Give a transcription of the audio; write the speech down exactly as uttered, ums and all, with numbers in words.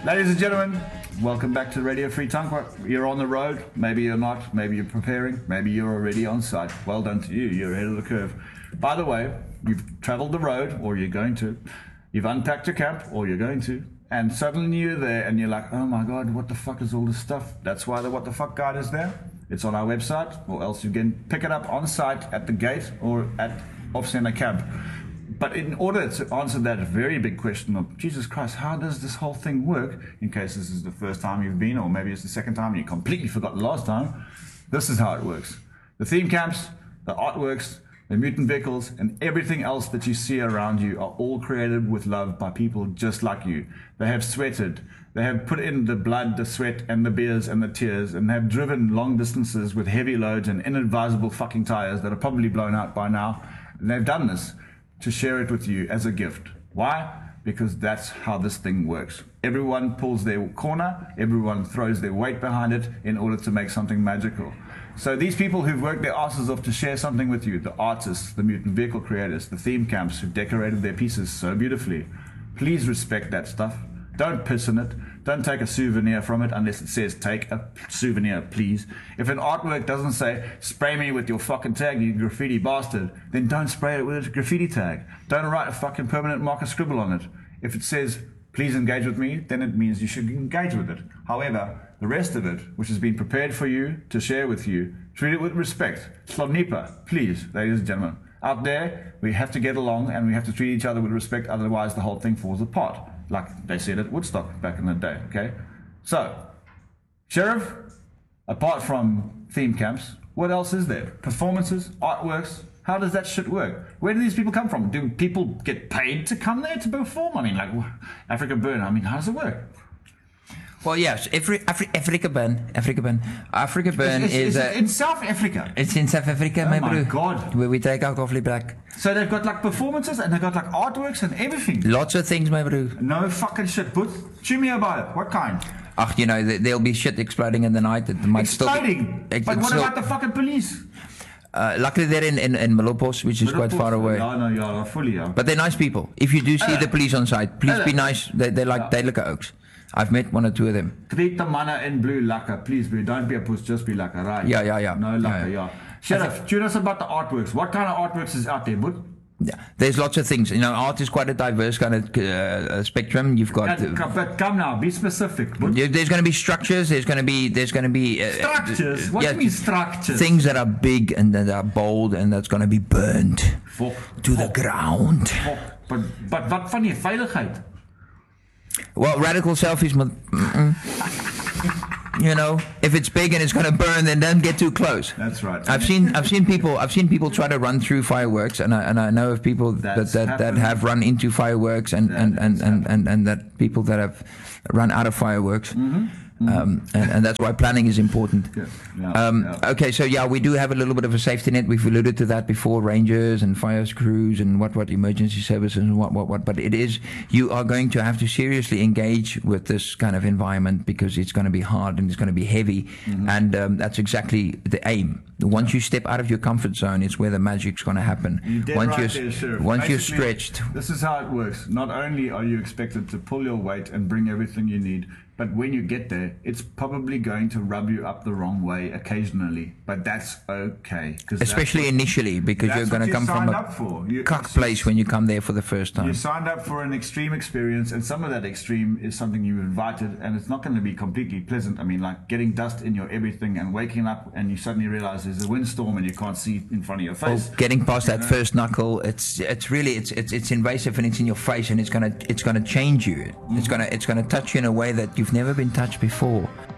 Ladies and gentlemen, welcome back to Radio Free Tankwa. You're on the road, maybe you're not, maybe you're preparing, maybe you're already on site. Well done to you, you're ahead of the curve. By the way, you've traveled the road, or you're going to, you've unpacked your camp, or you're going to, and suddenly you're there and you're like, oh my God, what the fuck is all this stuff? That's why the What the Fuck Guide is there. It's on our website, or else you can pick it up on site at the gate or at off-center camp. But in order to answer that very big question of, Jesus Christ, how does this whole thing work, in case this is the first time you've been, or maybe it's the second time and you completely forgot the last time, this is how it works. The theme camps, the artworks, the mutant vehicles, and everything else that you see around you are all created with love by people just like you. They have sweated, they have put in the blood, the sweat, and the beers and the tears, and have driven long distances with heavy loads and inadvisable fucking tires that are probably blown out by now. And they've done this to share it with you as a gift. Why? Because that's how this thing works. Everyone pulls their corner, everyone throws their weight behind it in order to make something magical. So these people who've worked their asses off to share something with you, the artists, the mutant vehicle creators, the theme camps who've decorated their pieces so beautifully, please respect that stuff. Don't piss in it. Don't take a souvenir from it unless it says take a souvenir, please. If an artwork doesn't say, spray me with your fucking tag, you graffiti bastard, then don't spray it with a graffiti tag. Don't write a fucking permanent marker scribble on it. If it says, please engage with me, then it means you should engage with it. However, the rest of it, which has been prepared for you to share with you, treat it with respect. Slonipa, please, ladies and gentlemen. Out there, we have to get along and we have to treat each other with respect, otherwise the whole thing falls apart. Like they said at Woodstock back in the day, okay? So, Sheriff, apart from theme camps, what else is there? Performances, artworks, how does that shit work? Where do these people come from? Do people get paid to come there to perform? I mean, like, Africa Burn, I mean, how does it work? Well, yes, Afri Afri Africa Burn, Africa Burn, Africa Burn it's, is it's uh, in South Africa. It's in South Africa, oh my, my bro. God. Where we take alcohol black. So they've got like performances and they've got like artworks and everything. Lots of things, my bro. No fucking shit. Put chew me about it. What kind? Ach, you know, there'll be shit exploding in the night. It might exploding. Still be, but what still, about the fucking police? Uh, luckily they're in, in, in Milopos, which is Milopos, quite far away. Yeah, no, yeah, fully, yeah. But they're nice people. If you do see uh, the police on site, please uh, be nice. They, they're like yeah. Duidelike Oaks. I've met one or two of them. Treat the manna in blue lekker, please. Don't be a puss, just be lekker, right? Yeah, yeah, yeah. No lekker, yeah. yeah. Sheriff, tell us about the artworks. What kind of artworks is out there, bud? Yeah, there's lots of things. You know, art is quite a diverse kind of uh, spectrum. You've got. Uh, but come now, be specific. Bud. There's going to be structures. There's going to be. There's going to be. Uh, structures. What yeah, do you mean structures? Things that are big and that are bold and that's going to be burned Fok, to Fok, the ground. Fok. But but wat van die veiligheid? Well, radical selfies, you know, if it's big and it's going to burn, then don't get too close. That's right. I've seen, I've seen people, I've seen people try to run through fireworks, and I and I know of people that that, that have run into fireworks, and and, and, and, and and that people that have run out of fireworks. Mm-hmm. Um, and, and that's why planning is important. Yeah, yeah, um, yeah. Okay, so yeah, we do have a little bit of a safety net. We've alluded to that before: rangers and fire crews and what, what emergency services and what, what, what. But it is, you are going to have to seriously engage with this kind of environment because it's going to be hard and it's going to be heavy, mm-hmm. and um, that's exactly the aim. Once yeah. you step out of your comfort zone, it's where the magic's going to happen. You're once right you're, there, Sheriff. once you're stretched. This is how it works. Not only are you expected to pull your weight and bring everything you need, but when you get there, it's probably going to rub you up the wrong way occasionally. But that's okay. Especially that's what, initially, because you're going to come from a you, cuck place when you come there for the first time. You signed up for an extreme experience, and some of that extreme is something you invited, and it's not going to be completely pleasant. I mean, like getting dust in your everything and waking up and you suddenly realize there's a windstorm and you can't see in front of your face. Or getting past that know? first knuckle, it's it's really it's it's it's invasive and it's in your face, and it's gonna it's gonna change you. Mm-hmm. It's gonna it's gonna touch you in a way that you've never been touched before.